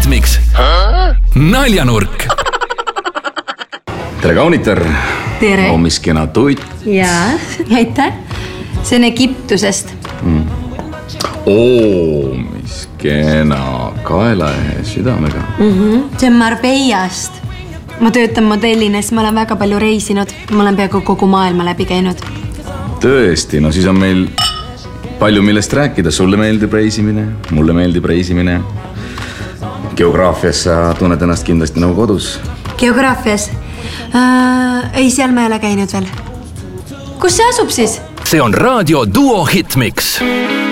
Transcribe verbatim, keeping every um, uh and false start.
Hitmix. Naljanurk. Tere, kaunitar. Tere. Omiskena tuit. Jaa, aitäh. See on Egiptusest. Mm. Omiskena kaelahe südamega. Mm-hmm. See on Marbeiast. Ma töötan modellines, ma olen väga palju reisinud. Ma olen peaaegu kogu maailma läbi käinud. Tõesti, no siis on meil palju millest rääkida. Sulle meeldib reisimine, mulle meeldib reisimine. Geograafias sa tunned ennast kindlasti nagu kodus. Geograafias? Äh, ei, seal ma ei ole käinud veel. Kus see asub siis? See on Raadio Duo Hitmix.